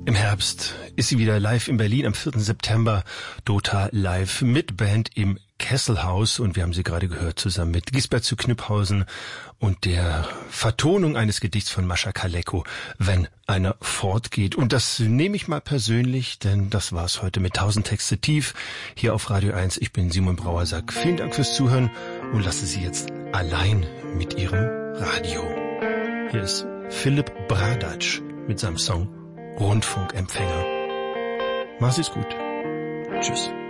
Im Herbst ist sie wieder live in Berlin am 4. September. Dota live mit Band im Kesselhaus. Und wir haben sie gerade gehört zusammen mit Gisbert zu Kniphausen und der Vertonung eines Gedichts von Mascha Kaleko, Wenn einer fortgeht. Und das nehme ich mal persönlich, denn das war's heute mit 1000 Texte tief hier auf Radio 1. Ich bin Simon Brauersack. Vielen Dank fürs Zuhören und lasse Sie jetzt allein mit Ihrem Radio. Hier ist Philipp Bradatsch mit seinem Song Rundfunkempfänger. Mach's gut. Tschüss.